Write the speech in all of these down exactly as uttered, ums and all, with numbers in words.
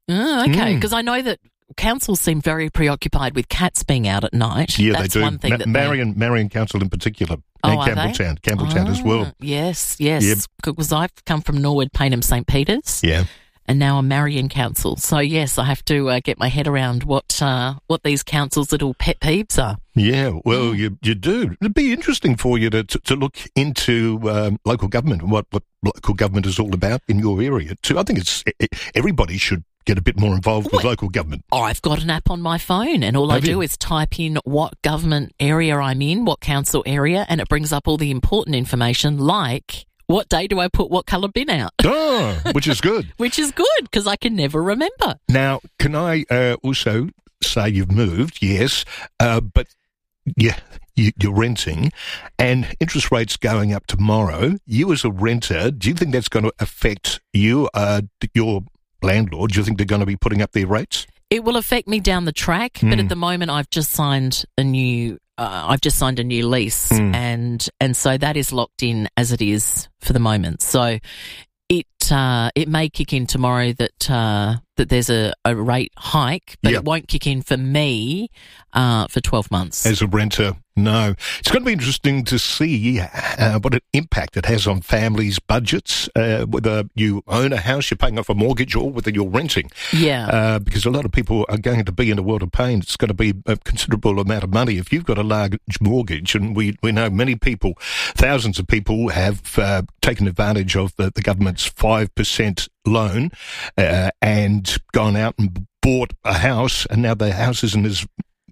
Oh, okay, Mm. because I know that councils seem very preoccupied with cats being out at night. Yeah, That's they do. one thing Ma- that Marion, Marion Council in particular, Oh, and are they? Campbelltown, Campbelltown they... as well. Ah, yes, yes. Yep. Because I've come from Norwood, Paynham, St Peters. Yeah. And now I'm Marion Council. So, yes, I have to uh, get my head around what uh, what these councils' little pet peeves are. Yeah, well, you you do. It'd be interesting for you to to, to look into um, local government and what, what local government is all about in your area too. I think it's everybody should get a bit more involved with Well, local government. I've got an app on my phone, and all Have I do you? is type in what government area I'm in, what council area, and it brings up all the important information like what day do I put what colour bin out, Oh, which is good. which is good because I can never remember. Now, can I uh, also say you've moved? Yes, uh, but yeah, you, you're renting, and interest rates going up tomorrow. You as a renter, do you think that's going to affect you, uh, your landlord? Do you think they're going to be putting up their rates? It will affect me down the track, but Mm. at the moment I've just signed a new uh, I've just signed a new lease, Mm. and and so that is locked in as it is for the moment. So it uh, it may kick in tomorrow that uh, that there's a, a rate hike, but Yep. it won't kick in for me uh, for twelve months. As a renter, no. It's going to be interesting to see uh, what an impact it has on families' budgets, uh, whether you own a house, you're paying off a mortgage, or whether you're renting. yeah. Uh, because a lot of people are going to be in a world of pain. It's going to be a considerable amount of money. If you've got a large mortgage, and we, we know many people, thousands of people have uh, taken advantage of the, the government's five percent loan uh, and gone out and bought a house, and now their house isn't as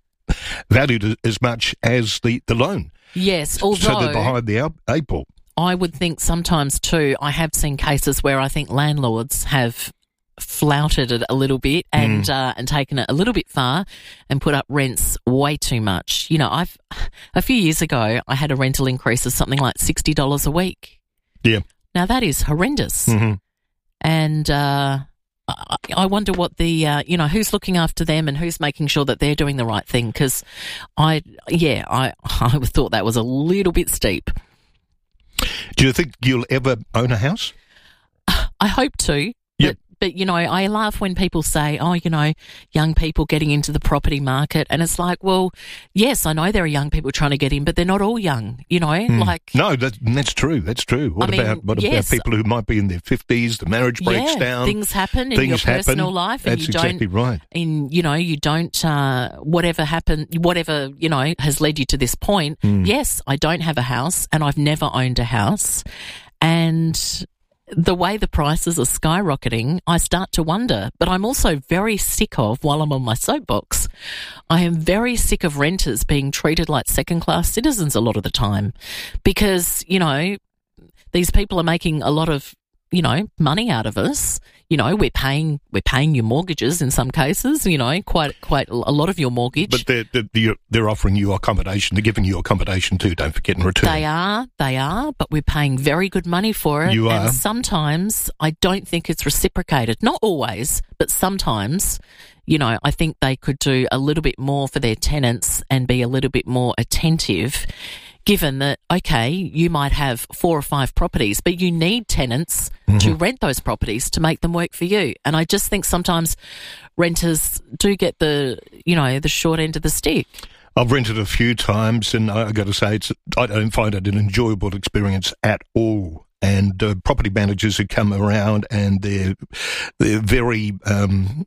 valued as much as the, the loan. Yes, although So they're behind the out- eight ball. I would think sometimes too, I have seen cases where I think landlords have flouted it a little bit and Mm. uh, and taken it a little bit far and put up rents way too much. You know, I've a few years ago I had a rental increase of something like sixty dollars a week. Yeah. Now that is horrendous, Mm-hmm. and uh, I, I wonder what the uh, you know who's looking after them and who's making sure that they're doing the right thing. Because I yeah I I thought that was a little bit steep. Do you think you'll ever own a house? I hope to. Yep. But, but, you know, I laugh when people say, oh, you know, young people getting into the property market. And it's like, well, yes, I know there are young people trying to get in, but they're not all young, you know, Mm. like. No, that, that's true. That's true. What I mean, about what yes. about people who might be in their fifties? The marriage breaks yeah, down. things happen in things your happen. personal life, and That's you don't. exactly right. In you know, you don't. Uh, whatever happened, whatever you know, has led you to this point. Mm. Yes, I don't have a house, and I've never owned a house, and the way the prices are skyrocketing, I start to wonder. But I'm also very sick of, while I'm on my soapbox, I am very sick of renters being treated like second-class citizens a lot of the time, because you know these people are making a lot of you know money out of us. You know, we're paying we're paying your mortgages in some cases. You know, quite quite a lot of your mortgage. But they're, they're, they're offering you accommodation. They're giving you accommodation too, don't forget, in return. They are, they are, but we're paying very good money for it. You are. And sometimes I don't think it's reciprocated. Not always, but sometimes, you know, I think they could do a little bit more for their tenants and be a little bit more attentive, given that, okay, you might have four or five properties, but you need tenants Mm-hmm. to rent those properties to make them work for you. And I just think sometimes renters do get the, you know, the short end of the stick. I've rented a few times, and I got to say, it's I don't find it an enjoyable experience at all. And uh, property managers who come around, and they're they're very um,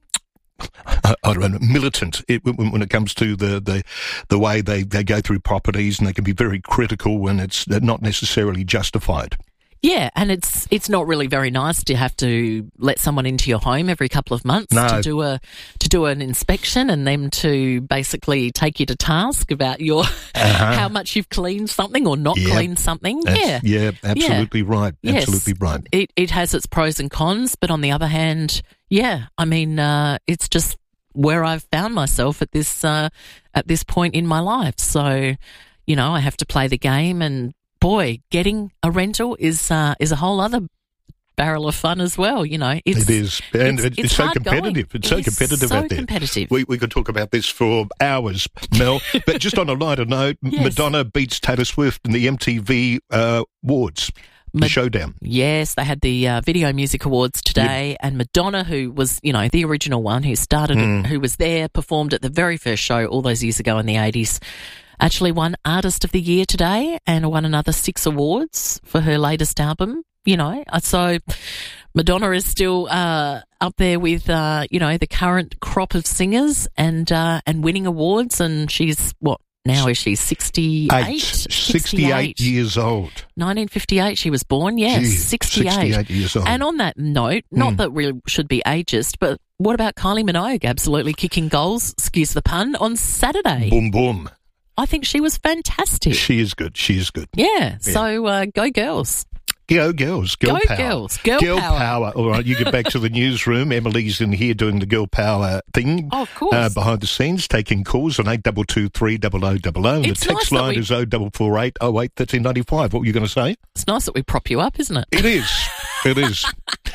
I, I don't know, militant it, when, when it comes to the, the the way they, they go through properties, and they can be very critical when it's not necessarily justified. Yeah, and it's it's not really very nice to have to let someone into your home every couple of months No. to do a to do an inspection, and them to basically take you to task about your Uh-huh. how much you've cleaned something or not Yep. cleaned something. That's- yeah, yeah, absolutely right, Yes. absolutely right. It it has its pros and cons, but on the other hand, yeah, I mean, uh, it's just where I've found myself at this uh, at this point in my life. So, you know, I have to play the game, and boy, getting a rental is uh, is a whole other barrel of fun as well. You know, it's, It is, and it's, it's, it's so hard competitive. going. It's so It is competitive so out there. competitive. We we could talk about this for hours, Mel. But just on a lighter note, Yes. Madonna beats Taylor Swift in the M T V uh, awards. the showdown. Yes, they had the uh, Video Music Awards today, yep. and Madonna, who was, you know, the original one, who started, mm. who was there, performed at the very first show all those years ago in the eighties, actually won Artist of the Year today and won another six awards for her latest album, you know. So Madonna is still uh, up there with, uh, you know, the current crop of singers and uh, and winning awards, and she's, what, now is she sixty-eight? sixty-eight years old. nineteen fifty-eight she was born, yes, Gee, sixty-eight. sixty-eight years old. And on that note, not mm. that we should be ageist, but what about Kylie Minogue absolutely kicking goals, excuse the pun, on Saturday? Boom, boom. I think she was fantastic. She is good, she is good. Yeah, yeah. so uh, go girls. Go girls, girl Go power. girls, girl, girl power. power. All right, you get back to the newsroom. Emily's in here doing the girl power thing. Oh, of course. Uh, behind the scenes, taking calls on eight two two three double oh double oh. The It's text nice line we... is oh four four eight oh eight one three nine five. What were you going to say? It's nice that we prop you up, isn't it? It is. It is.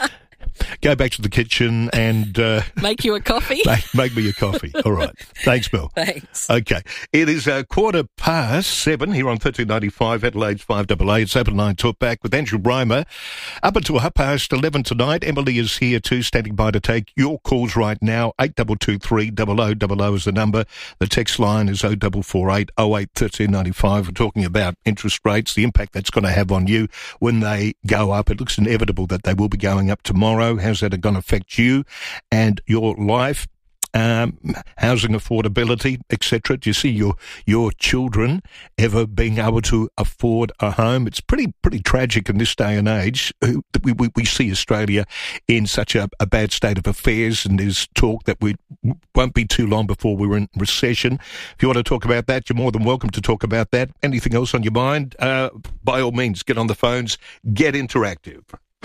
Go back to the kitchen and... Uh, make you a coffee? make, make me a coffee. All right. Thanks, Bill. Thanks. Okay. It is a quarter past seven here on thirteen ninety-five, Adelaide's five eight eight. It's Open Line Talk Back with Andrew Reimer. Up until half past eleven tonight. Emily is here too, standing by to take your calls right now. eight two two three double oh double oh is the number. The text line is oh four four eight oh eight one three nine five. We're talking about interest rates, the impact that's going to have on you when they go up. It looks inevitable that they will be going up tomorrow. How's that going to affect you and your life? Um, housing affordability, et cetera. Do you see your your children ever being able to afford a home? It's pretty pretty tragic in this day and age. We we, we see Australia in such a, a bad state of affairs, and there's talk that we won't be too long before we're in recession. If you want to talk about that, you're more than welcome to talk about that. Anything else on your mind? Uh, by all means, get on the phones, get interactive.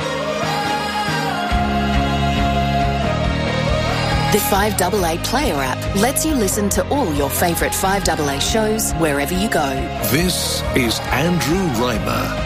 The five A A Player app lets you listen to all your favourite five A A shows wherever you go. This is Andrew Reimer.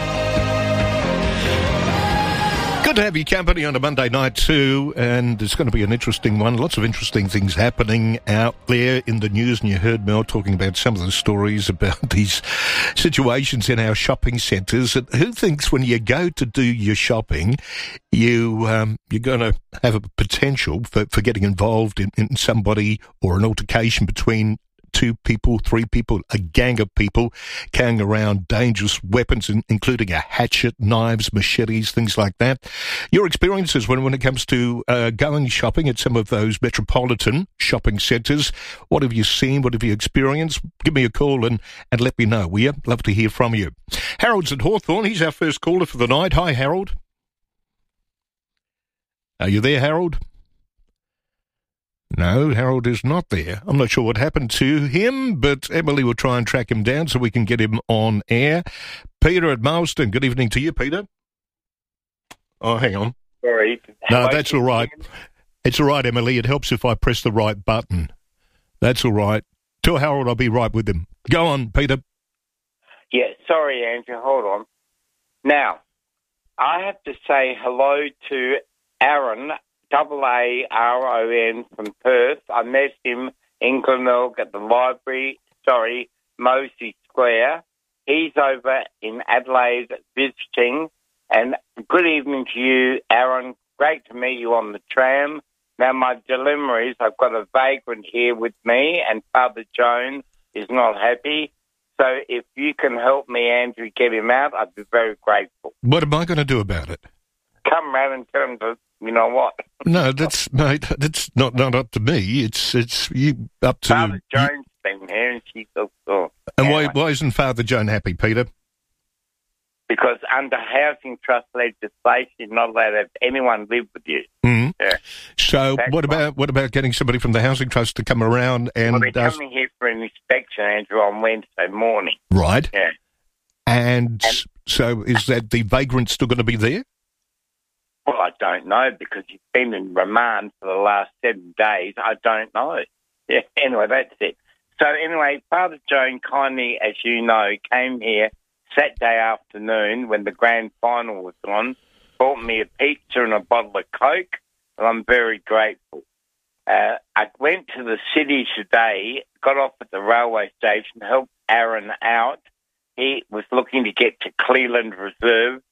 Good to have your company on a Monday night too, and it's going to be an interesting one. Lots of interesting things happening out there in the news, and you heard Mel talking about some of the stories about these situations in our shopping centres. And who thinks when you go to do your shopping, you, um, you're going to have a potential for, for getting involved in, in somebody or an altercation between two people, three people, a gang of people carrying around dangerous weapons, in, including a hatchet, knives, machetes, things like that. Your experiences when, when it comes to uh, going shopping at some of those metropolitan shopping centres. What have you seen? What have you experienced? Give me a call and, and let me know, will you? Love to hear from you. Harold's at Hawthorn. He's our first caller for the night. Hi, Harold. Are you there, Harold? No, Harold is not there. I'm not sure what happened to him, but Emily will try and track him down so we can get him on air. Peter at Marsden. Good evening to you, Peter. Oh, hang on. Sorry. No, that's all right. It's all right, Emily. It helps if I press the right button. That's all right. Tell Harold I'll be right with him. Go on, Peter. Yeah, sorry, Andrew. Hold on. Now, I have to say hello to Aaron, double A R O N from Perth. I met him in Glenelg at the library, sorry, Mosey Square. He's over in Adelaide visiting. And good evening to you, Aaron. Great to meet you on the tram. Now, my dilemma is I've got a vagrant here with me, and Father Joan is not happy. So if you can help me, Andrew, get him out, I'd be very grateful. What am I going to do about it? Come round and tell him to, you know what? No, that's mate, that's not, not up to me. It's it's you up to Father Joan's been here, and she goes, oh. And anyway. why why isn't Father Joan happy, Peter? Because under housing trust legislation, you're not allowed to have anyone live with you. Mm-hmm. Yeah. So That's what about what about getting somebody from the housing trust to come around and? Well, they're uh, coming here for an inspection, Andrew, on Wednesday morning. Right. Yeah. And, And so is that the vagrant still going to be there? Well, I don't know because he's been in remand for the last seven days. I don't know. Yeah. Anyway, that's it. So anyway, Father Joan kindly, as you know, came here Saturday afternoon when the grand final was on, bought me a pizza and a bottle of Coke, and I'm very grateful. Uh, I went to the city today, got off at the railway station, helped Aaron out. He was looking to get to Cleland Reserve,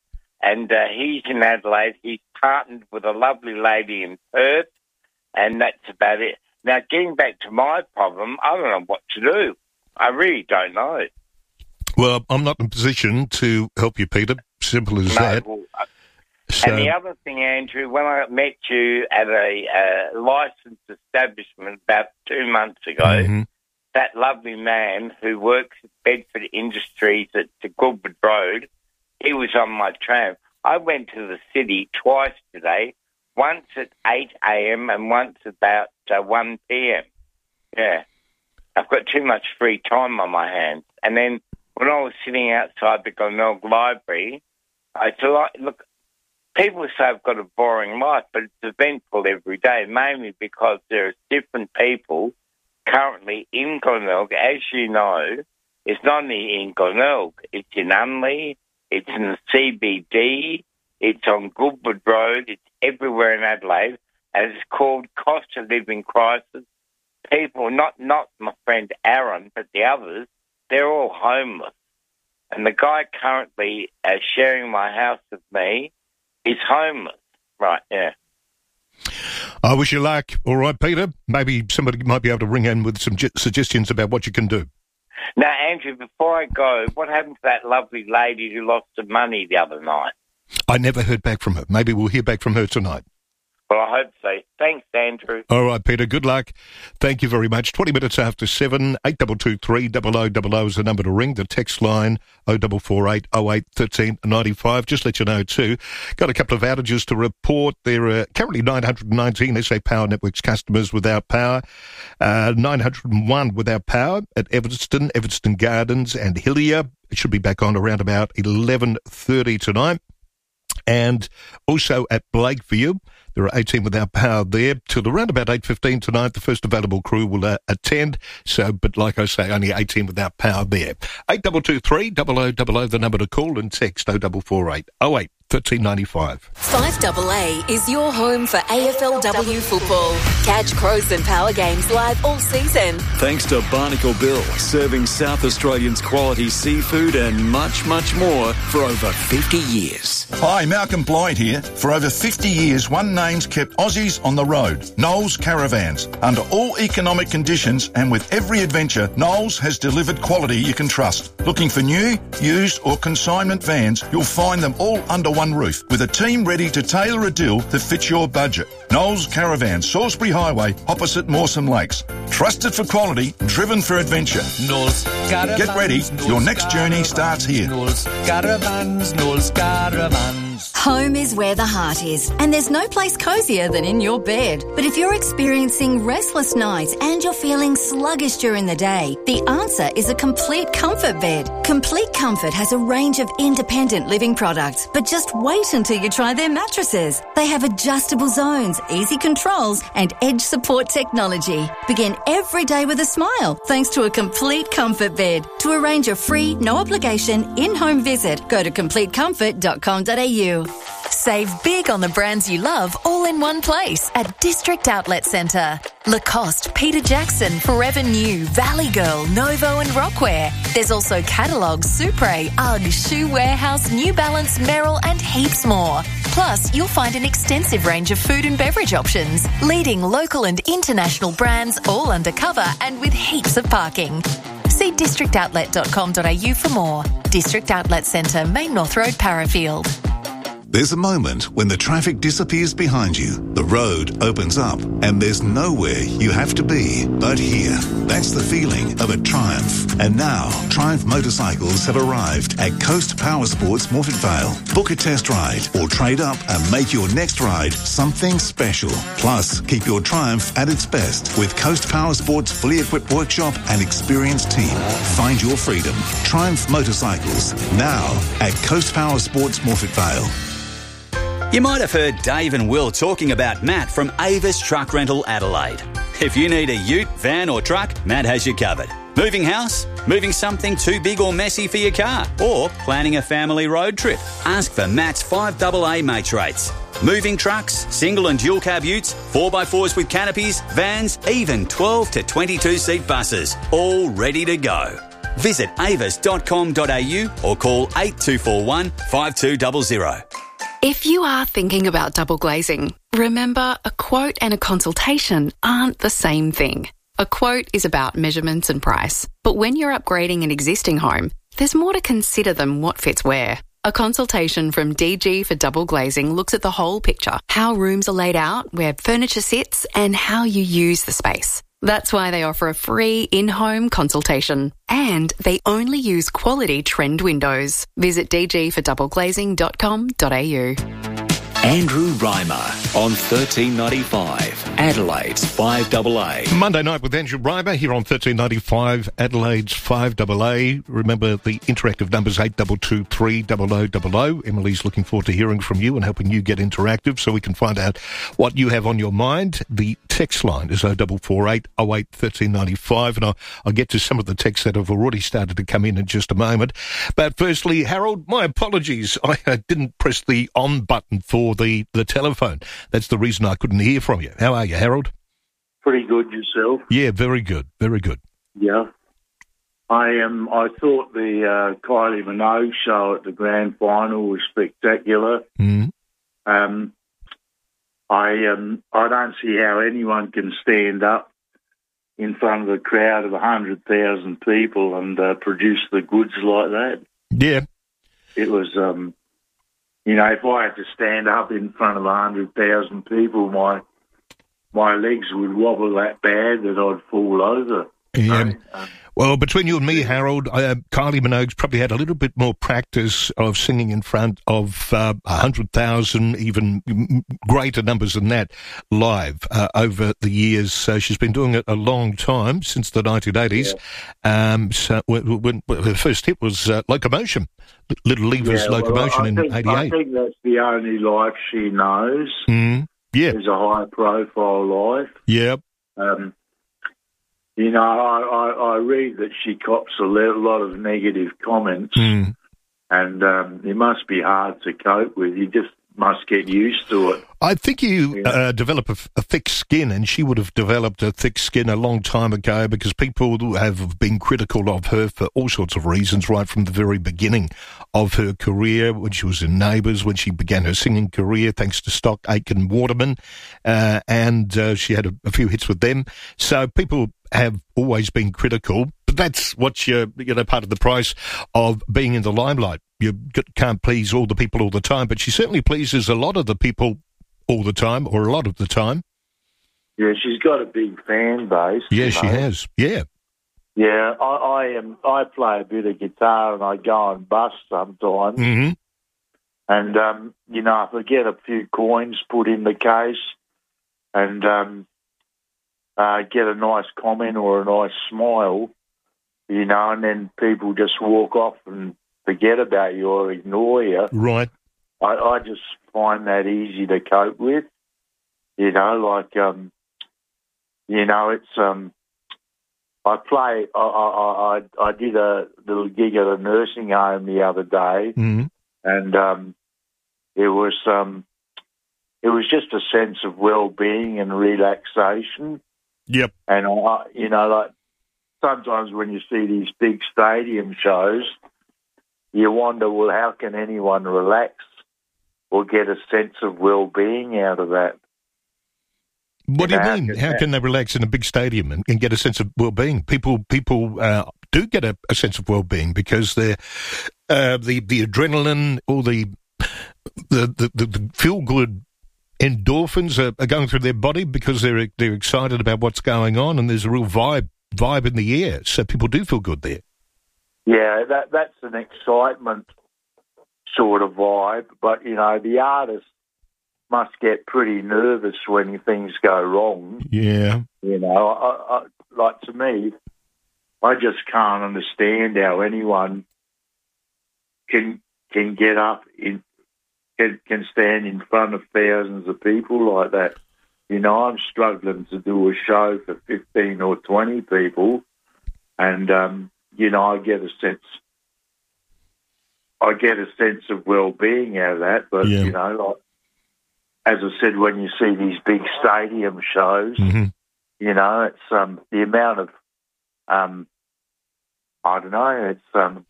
and uh, he's in Adelaide. He's partnered with a lovely lady in Perth, and that's about it. Now, getting back to my problem, I don't know what to do. I really don't know. Well, I'm not in a position to help you, Peter. Simple as no, that. Well, uh, So, and the other thing, Andrew, when I met you at a uh, licensed establishment about two months ago, mm-hmm. that lovely man who works at Bedford Industries at the Goodwood Road, he was on my tram. I went to the city twice today, once at eight a.m. and once about uh, one p.m. Yeah. I've got too much free time on my hands. And then when I was sitting outside the Glenelg Library, I thought, look, people say I've got a boring life, but it's eventful every day, mainly because there are different people currently in Glenelg. As you know, it's not only in Glenelg, it's in Unley, it's in the C B D, it's on Goodwood Road, it's everywhere in Adelaide, and it's called Cost of Living Crisis. People, not, not my friend Aaron, but the others, they're all homeless. And the guy currently uh, sharing my house with me is homeless. Right, yeah. I wish you luck. All right, Peter. Maybe somebody might be able to ring in with some j- suggestions about what you can do. Now, Andrew, before I go, what happened to that lovely lady who lost her money the other night? I never heard back from her. Maybe we'll hear back from her tonight. Well, I hope so. Thanks, Andrew. All right, Peter. Good luck. Thank you very much. twenty minutes after seven, eight two two three, double oh double oh is the number to ring. The text line, oh four four eight, oh eight, one three nine five. Just let you know, too, got a couple of outages to report. There are currently nine hundred nineteen S A Power Networks customers without power, uh, nine hundred one without power at Evanston, Evanston Gardens and Hillier. It should be back on around about eleven thirty tonight. And also at Blakeview, there are eighteen without power there. Till around about eight fifteen tonight, the first available crew will uh, attend. So, but like I say, only eighteen without power there. eight two two three, double oh double oh, the number to call, and text oh four four eight, oh eight, one three nine five. five double A is your home for A F L W football. Catch Crows and Power games live all season. Thanks to Barnacle Bill, serving South Australians quality seafood and much, much more for over fifty years. Hi, Malcolm Blythe here. For over fifty years, one name's kept Aussies on the road. Knowles Caravans. Under all economic conditions and with every adventure, Knowles has delivered quality you can trust. Looking for new, used or consignment vans, you'll find them all under one roof with a team ready to tailor a deal that fits your budget. Knowles Caravan, Salisbury Highway, opposite Mawson Lakes. Trusted for quality, driven for adventure. Knowles Caravans. Get ready, Knowles your next journey Caravans, starts here. Knowles Caravans, Knowles Caravans. Home is where the heart is, and there's no place cosier than in your bed. But if you're experiencing restless nights and you're feeling sluggish during the day, the answer is a Complete Comfort bed. Complete Comfort has a range of independent living products, but just wait until you try their mattresses. They have adjustable zones, easy controls, and edge support technology. Begin every day with a smile thanks to a Complete Comfort bed. To arrange a free, no obligation, in-home visit, go to complete comfort dot com dot a u. Save big on the brands you love all in one place at District Outlet Centre. Lacoste, Peter Jackson, Forever New, Valley Girl, Novo and Rockwear. There's also catalogues, Supre, UGG, Shoe Warehouse, New Balance, Merrill and heaps more. Plus, you'll find an extensive range of food and beverage options, leading local and international brands all undercover and with heaps of parking. See district outlet dot com dot a u for more. District Outlet Centre, Main North Road, Parafield. There's a moment when the traffic disappears behind you, the road opens up, and there's nowhere you have to be but here. That's the feeling of a Triumph. And now, Triumph motorcycles have arrived at Coast Power Sports Morphett Vale. Book a test ride or trade up and make your next ride something special. Plus, keep your Triumph at its best with Coast Power Sports' fully equipped workshop and experienced team. Find your freedom. Triumph motorcycles, now at Coast Power Sports Morphett Vale. You might have heard Dave and Will talking about Matt from Avis Truck Rental Adelaide. If you need a ute, van or truck, Matt has you covered. Moving house? Moving something too big or messy for your car? Or planning a family road trip? Ask for Matt's five double A mates rates. Moving trucks, single and dual cab utes, four by fours with canopies, vans, even twelve to twenty-two seat buses. All ready to go. Visit avis dot com dot a u or call eight two four one, five two zero zero. If you are thinking about double glazing, remember a quote and a consultation aren't the same thing. A quote is about measurements and price, but when you're upgrading an existing home, there's more to consider than what fits where. A consultation from D G for Double Glazing looks at the whole picture, how rooms are laid out, where furniture sits, and how you use the space. That's why they offer a free in-home consultation. And they only use quality trend windows. Visit d g for double glazing dot com dot a u. Andrew Reimer on thirteen ninety-five, Adelaide's five A A. Monday night with Andrew Reimer here on thirteen ninety-five, Adelaide's five A A. Remember the interactive numbers eight two two three zero zero zero zero. Emily's looking forward to hearing from you and helping you get interactive so we can find out what you have on your mind. The text line is oh four four eight oh eight one three nine five, and I'll, I'll get to some of the texts that have already started to come in in just a moment. But firstly, Harold, my apologies. I uh, didn't press the on button for the, the telephone. That's the reason I couldn't hear from you. How are you, Harold? Pretty good yourself. Yeah, very good, very good. Yeah. I um I thought the uh, Kylie Minogue show at the grand final was spectacular. Mm. Um, I um I don't see how anyone can stand up in front of a crowd of a hundred thousand people and uh, produce the goods like that. Yeah. It was um. You know, if I had to stand up in front of a hundred thousand people, my my legs would wobble that bad that I'd fall over. Yeah. Um, well, between you and me, Harold, uh, Kylie Minogue's probably had a little bit more practice of singing in front of uh, one hundred thousand, even greater numbers than that, live uh, over the years. So she's been doing it a long time, since the nineteen eighties. Yeah. Um, so when, when, when her first hit was uh, Locomotion, Little Lever's yeah, Locomotion well, I in think, eighty-eight. I think that's the only life she knows. Mm, yeah. Is a high-profile life. Yep. Um, you know, I, I, I read that she cops a lot of negative comments, mm. and um, it must be hard to cope with. You just must get used to it. I think you yeah. uh, develop a, a thick skin, and she would have developed a thick skin a long time ago because people have been critical of her for all sorts of reasons, right from the very beginning of her career, when she was in Neighbours, when she began her singing career, thanks to Stock Aitken Waterman, uh, and uh, she had a, a few hits with them. So people have always been critical, but that's what you you know part of the price of being in the limelight. You can't please all the people all the time, but she certainly pleases a lot of the people all the time, or a lot of the time. Yeah, she's got a big fan base. Yeah, she know. has. Yeah. Yeah, I, I am. I play a bit of guitar and I go and bust sometimes. Mm-hmm. And um, you know, if I get a few coins put in the case, and um, uh, get a nice comment or a nice smile, you know, and then people just walk off and forget about you or ignore you. Right. I, I just find that easy to cope with. You know, like, um, you know, it's, um, I play, I, I, I, I did a little gig at a nursing home the other day, mm-hmm. and um, it was, um, it was just a sense of well-being and relaxation. Yep. And, I, you know, like, sometimes when you see these big stadium shows, you wonder, well, how can anyone relax or get a sense of well-being out of that? What do you how mean? can How that... can they relax in a big stadium and, and get a sense of well-being? People people uh, do get a, a sense of well-being because they're, uh, the the adrenaline, all the the, the, the, the feel-good endorphins are, are going through their body because they're they're excited about what's going on, and there's a real vibe vibe in the air. So people do feel good there. Yeah, that that's an excitement sort of vibe. But, you know, the artist must get pretty nervous when things go wrong. Yeah. You know, I, I, like to me, I just can't understand how anyone can can get up, in can, can stand in front of thousands of people like that. You know, I'm struggling to do a show for fifteen or twenty people, and, um, you know, I get a sense... I get a sense of well-being out of that, but, yeah. you know, like, as I said, when you see these big stadium shows, mm-hmm. you know, it's um, the amount of um, I don't know. It's um,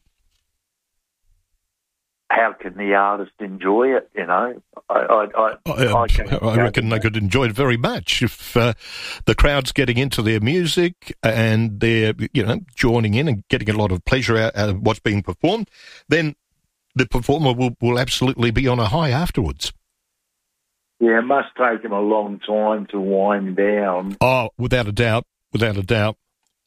how can the artist enjoy it? You know, I I I, I, I, can, I reckon they could enjoy it very much if uh, the crowd's getting into their music and they're, you know, joining in and getting a lot of pleasure out, out of what's being performed. Then the performer will, will absolutely be on a high afterwards. Yeah, it must take them a long time to wind down. Oh, without a doubt, without a doubt.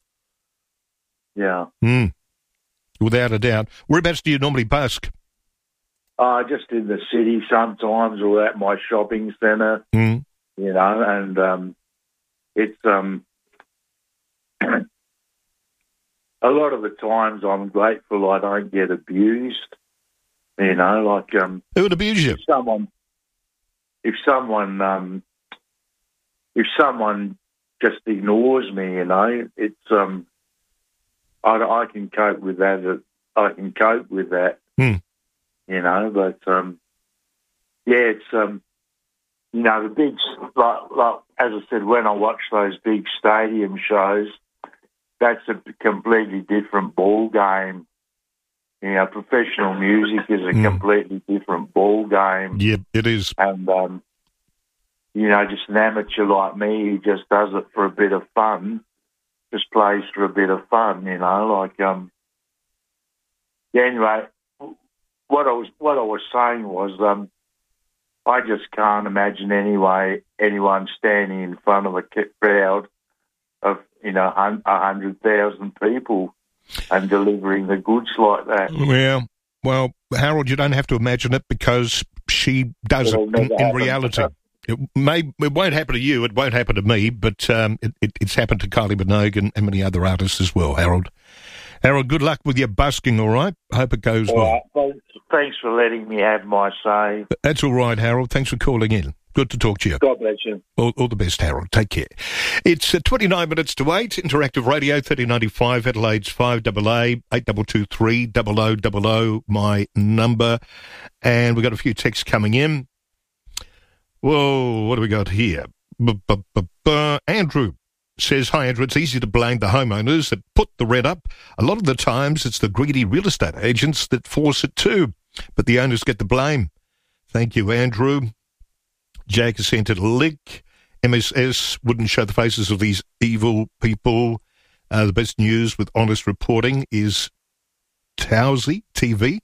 Yeah. Mm. Without a doubt. Whereabouts do you normally busk? Uh, just in the city sometimes, or at my shopping centre, mm. you know, and um, it's um, a lot of the times I'm grateful I don't get abused, you know, like... Um, Who would abuse you? If someone, if someone, um, if someone just ignores me, you know, it's, um, I, I can cope with that, I can cope with that. Mm. You know, but, um, yeah, it's, um, you know, the big, like, like, as I said, when I watch those big stadium shows, that's a completely different ball game. You know, professional music is a mm. completely different ball game. Yeah, it is. And, um, you know, just an amateur like me who just does it for a bit of fun, just plays for a bit of fun, you know, like, um, yeah, anyway, What I was what I was saying was, um, I just can't imagine anyway anyone standing in front of a crowd of you know a hundred thousand people and delivering the goods like that. Yeah, well, Harold, you don't have to imagine it because she does it in, in reality. It may it won't happen to you. It won't happen to me. But um, it, it, it's happened to Kylie Minogue and, and many other artists as well. Harold. Harold, good luck with your busking, all right? I hope it goes all well. Right. well. Thanks for letting me have my say. That's all right, Harold. Thanks for calling in. Good to talk to you. God bless you. All, all the best, Harold. Take care. It's uh, twenty-nine minutes to eight. Interactive Radio, thirty ninety-five, Adelaide's five A A, eight two two three, double oh double oh, my number. And we've got a few texts coming in. Whoa, what do we got here? B-b-b-b- Andrew says, hi, Andrew, it's easy to blame the homeowners that put the rent up. A lot of the times it's the greedy real estate agents that force it too, but the owners get the blame. Thank you, Andrew. Jack has sent it a link. M S S wouldn't show the faces of these evil people. Uh, the best news with honest reporting is Towsy T V.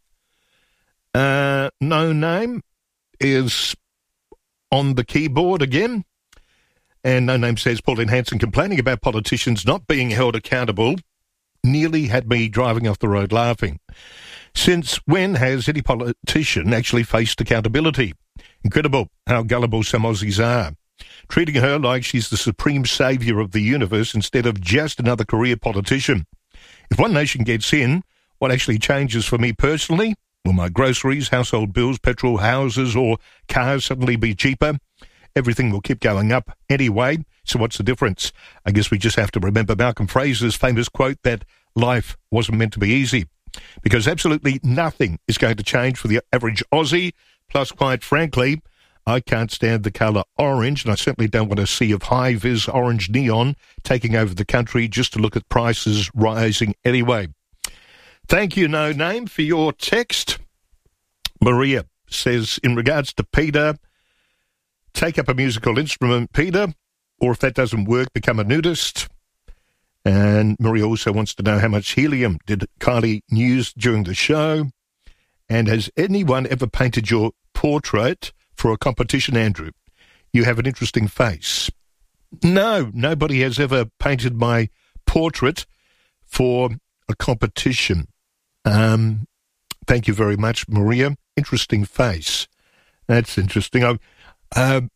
Uh, no name is on the keyboard again. And No Name says, Pauline Hanson complaining about politicians not being held accountable nearly had me driving off the road laughing. Since when has any politician actually faced accountability? Incredible how gullible some Aussies are. Treating her like she's the supreme saviour of the universe instead of just another career politician. If One Nation gets in, what actually changes for me personally? Will my groceries, household bills, petrol, houses or cars suddenly be cheaper? Everything will keep going up anyway, so what's the difference? I guess we just have to remember Malcolm Fraser's famous quote that life wasn't meant to be easy, because absolutely nothing is going to change for the average Aussie. Plus, quite frankly, I can't stand the colour orange, and I certainly don't want a sea of high-vis orange neon taking over the country just to look at prices rising anyway. Thank you, No Name, for your text. Maria says, in regards to Peter, take up a musical instrument, Peter, or if that doesn't work, become a nudist. And Maria also wants to know how much helium did Kylie use during the show. And has anyone ever painted your portrait for a competition, Andrew? You have an interesting face. No, nobody has ever painted my portrait for a competition. Um, thank you very much, Maria. Interesting face. That's interesting. I, um,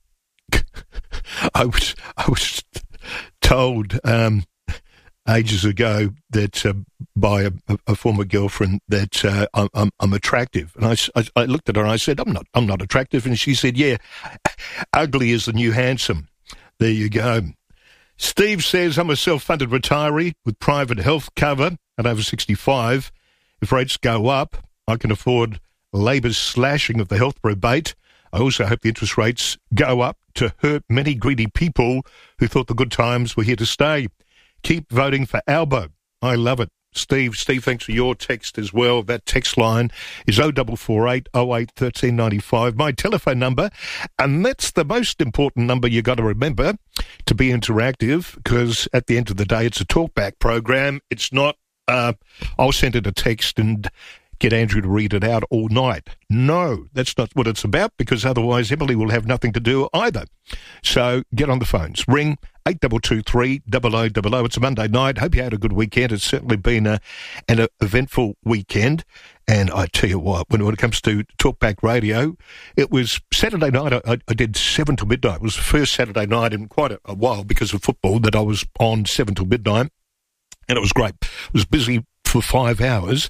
I was I was told um, ages ago that uh, by a, a former girlfriend that uh, I'm, I'm attractive, and I, I, I looked at her and I said, "I'm not I'm not attractive," and she said, "Yeah, ugly is the new handsome." There you go. Steve says, I'm a self-funded retiree with private health cover at over sixty-five. If rates go up, I can afford Labor's slashing of the health rebate. I also hope the interest rates go up to hurt many greedy people who thought the good times were here to stay. Keep voting for Albo. I love it. Steve. Steve, thanks for your text as well. That text line is oh four four eight, oh eight, one three nine five, my telephone number. And that's the most important number you got to remember to be interactive, because at the end of the day, it's a talkback program. It's not, uh, I'll send it a text and get Andrew to read it out all night. No, that's not what it's about, because otherwise Emily will have nothing to do either. So get on the phones. Ring eight two two three, double oh double oh. It's a Monday night. Hope you had a good weekend. It's certainly been a, an eventful weekend. And I tell you what, when, when it comes to Talkback Radio, it was Saturday night. I, I did seven till midnight. It was the first Saturday night in quite a, a while because of football that I was on seven till midnight. And it was great. I was busy for five hours.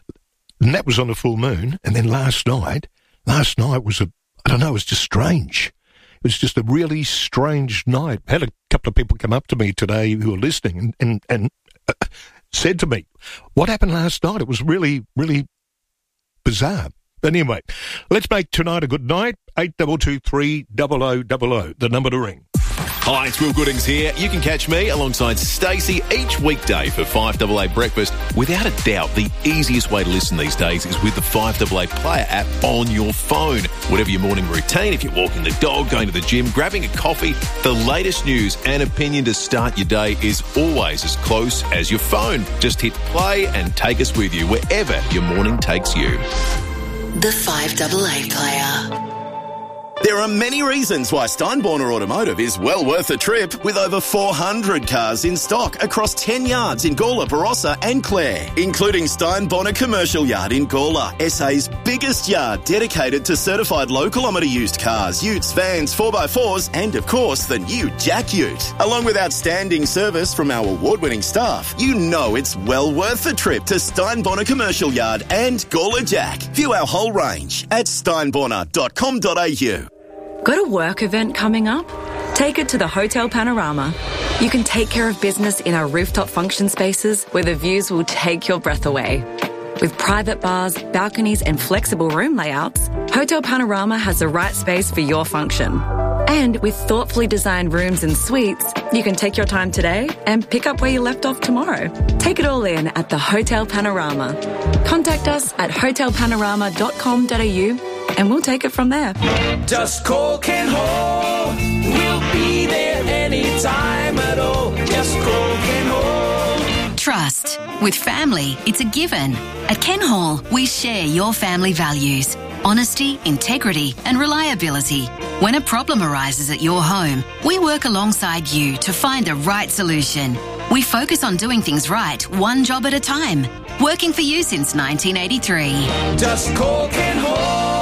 And that was on a full moon. And then last night, last night was a, I don't know, it was just strange. It was just a really strange night. I had a couple of people come up to me today who were listening and, and, and uh, said to me, what happened last night? It was really, really bizarre. But anyway, let's make tonight a good night. eight two two three, double oh double oh, the number to ring. Hi, it's Will Goodings here. You can catch me alongside Stacey each weekday for five A A Breakfast. Without a doubt, the easiest way to listen these days is with the five A A Player app on your phone. Whatever your morning routine, if you're walking the dog, going to the gym, grabbing a coffee, the latest news and opinion to start your day is always as close as your phone. Just hit play and take us with you wherever your morning takes you. The five A A Player. There are many reasons why Steinborner Automotive is well worth a trip, with over four hundred cars in stock across ten yards in Gawler, Barossa and Clare, including Steinborner Commercial Yard in Gawler, S A's biggest yard dedicated to certified low-kilometre used cars, utes, vans, four by fours and, of course, the new Jack Ute. Along with outstanding service from our award-winning staff, you know it's well worth a trip to Steinborner Commercial Yard and Gawler Jack. View our whole range at steinborner dot com dot a u. Got a work event coming up? Take it to the Hotel Panorama. You can take care of business in our rooftop function spaces where the views will take your breath away. With private bars, balconies and flexible room layouts, Hotel Panorama has the right space for your function. And with thoughtfully designed rooms and suites, you can take your time today and pick up where you left off tomorrow. Take it all in at the Hotel Panorama. Contact us at hotel panorama dot com dot a u and we'll take it from there. Just call Ken Hall. We'll be there anytime at all. Just call Ken Hall. Trust. With family, it's a given. At Ken Hall, we share your family values. Honesty, integrity and reliability. When a problem arises at your home, we work alongside you to find the right solution. We focus on doing things right, one job at a time. Working for you since nineteen eighty-three. Just call Ken Hall.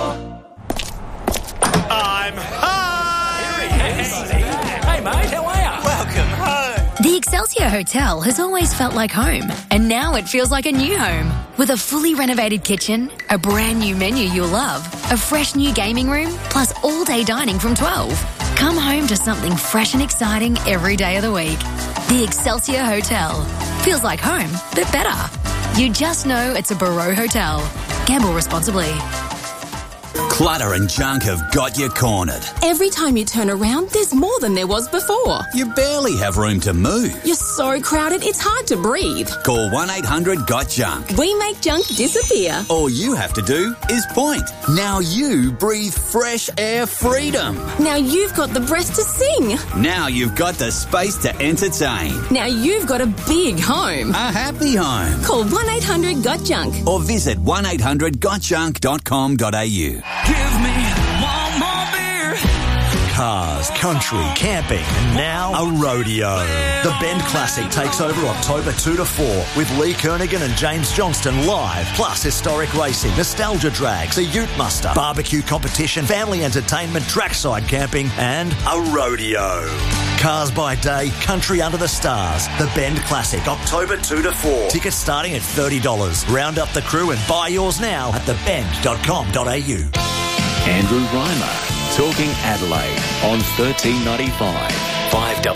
I'm home! Hey, mate, how are you? Welcome home. The Excelsior Hotel has always felt like home, and now it feels like a new home. With a fully renovated kitchen, a brand new menu you'll love, a fresh new gaming room, plus all-day dining from twelve. Come home to something fresh and exciting every day of the week. The Excelsior Hotel. Feels like home, but better. You just know it's a Barreau Hotel. Gamble responsibly. Clutter and junk have got you cornered. Every time you turn around, there's more than there was before. You barely have room to move. You're so crowded, it's hard to breathe. Call one eight hundred got junk. We make junk disappear. All you have to do is point. Now you breathe fresh air freedom. Now you've got the breath to sing. Now you've got the space to entertain. Now you've got a big home. A happy home. Call one eight hundred got junk. Or visit one eight hundred got junk dot com dot a u. Give me one more beer. Cars, country, camping, and now a rodeo. The Bend Classic takes over October second to fourth with Lee Kernaghan and James Johnston live, plus historic racing, nostalgia drags, a ute muster, barbecue competition, family entertainment, trackside camping, and a rodeo. Cars by day, country under the stars. The Bend Classic, October second to fourth. Tickets starting at thirty dollars. Round up the crew and buy yours now at the bend dot com dot a u. Andrew Reimer, talking Adelaide on thirteen ninety-five, five A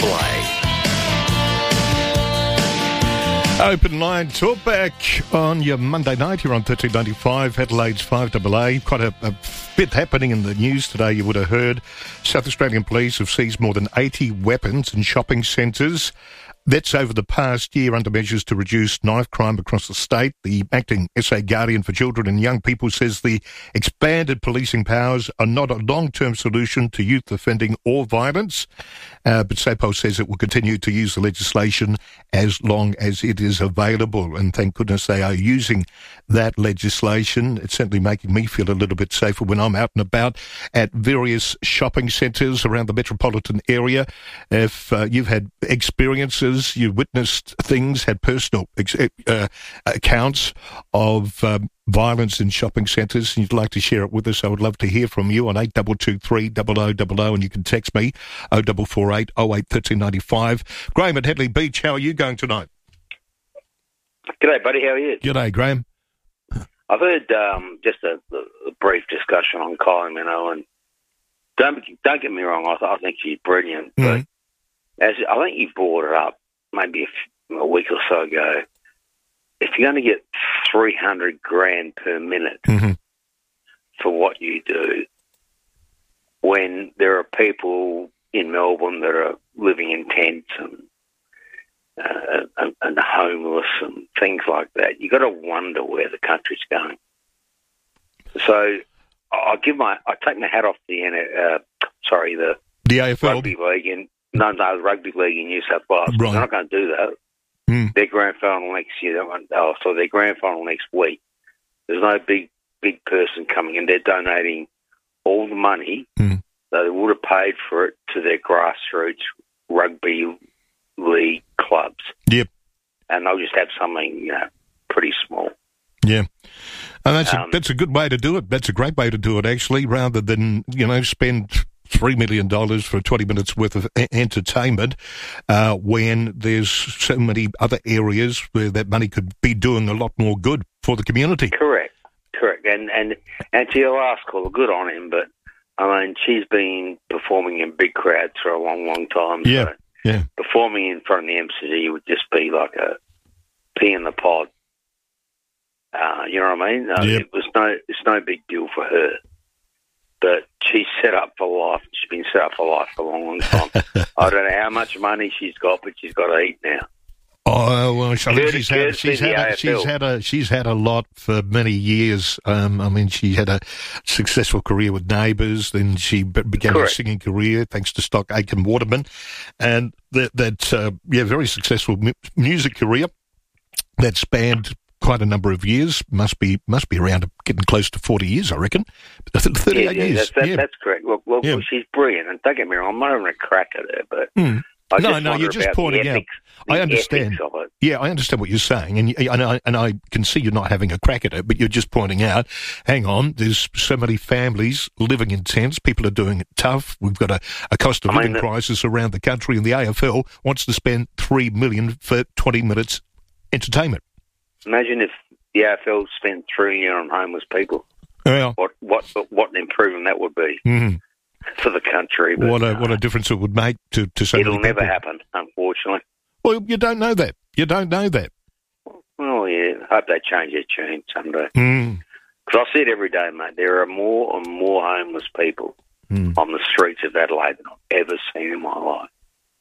A. Open line talkback on your Monday night here on thirteen ninety-five, Adelaide's five A A. Quite a, a bit happening in the news today, you would have heard. South Australian Police have seized more than eighty weapons in shopping centres That's over the past year under measures to reduce knife crime across the state. The acting S A Guardian for Children and Young People says the expanded policing powers are not a long-term solution to youth offending or violence, uh, but SAPO says it will continue to use the legislation as long as it is available, and thank goodness they are using that legislation. It's certainly making me feel a little bit safer when I'm out and about at various shopping centres around the metropolitan area. If uh, you've had experiences, you've witnessed things, had personal ex- uh, accounts of um, violence in shopping centres, and you'd like to share it with us, I would love to hear from you on eight two two three, double oh double oh, and you can text me oh four four eight, oh eight, one three nine five. Graham at Headley Beach, how are you going tonight? G'day, buddy. How are you? G'day, Graham. I've heard um, just a, a brief discussion on Kylie Minogue, and don't don't get me wrong, I, th- I think she's brilliant, mm. but as I think you brought it up maybe a, f- a week or so ago, if you're going to get three hundred grand per minute mm-hmm. for what you do, when there are people in Melbourne that are living in tents and Uh, and, and homeless and things like that, you got to wonder where the country's going. So I give my, I take my hat off the, uh, sorry, the the A F L rugby league in no, no, the rugby league in New South Wales. Right. They're not going to do that. Mm. Their grand final next year. Oh, so their grand final next week. There's no big, big person coming in. They're donating all the money mm. that they would have paid for it to their grassroots rugby league clubs. Yep. And they'll just have something, you know, pretty small. Yeah. And that's, Um, a, that's a good way to do it. That's a great way to do it, actually, rather than, you know, spend three million dollars for twenty minutes worth of a- entertainment uh, when there's so many other areas where that money could be doing a lot more good for the community. Correct. Correct. And, and, and to your last call, good on him, but, I mean, she's been performing in big crowds for a long, long time. Yeah. So Yeah. performing in front of the M C G would just be like a pea in the pod. Uh, you know what I mean? Uh, Yep. It was no, it's no big deal for her. But she's set up for life. She's been set up for life for a long, long time. I don't know how much money she's got, but she's got to eat now. Oh well, I think Courtesy- she's had courtesy she's the had a, A F L. she's had a she's had a lot for many years. Um, I mean, she had a successful career with Neighbours, then she be- began Correct. her singing career thanks to Stock Aitken Waterman, and that that uh, yeah, very successful mu- music career that spanned quite a number of years. Must be must be around getting close to forty years, I reckon. Thirty-eight yeah, yeah, years. That's, that, yeah. that's correct. Well, well, Yeah. well, she's brilliant. And don't get me wrong, I'm not having a crack at her, but Hmm. I No, just no, wonder you're just about pointing the out. ethics, I the understand. ethics of it. Yeah, I understand what you're saying, and and I, and I can see you're not having a crack at it, but you're just pointing out, hang on, there's so many families living in tents, people are doing it tough, we've got a, a cost of I mean, living the- crisis around the country, and the A F L wants to spend three million dollars for twenty minutes entertainment. Imagine if the A F L spent three years on homeless people. Well, What what what an improvement that would be mhm. for the country. But what a what a difference it would make to, to so it'll many never people. happen, unfortunately. Well, you don't know that. You don't know that. Well, yeah, I hope they change their tune someday. Mm. Because I see it every day, mate. There are more and more homeless people Mm. on the streets of Adelaide than I've ever seen in my life.